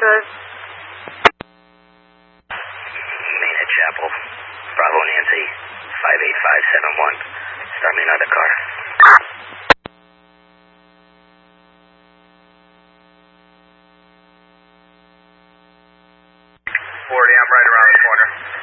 Good. Main at Chapel. Bravo Nancy. 58571. Start me another car. 40, I'm right around the corner.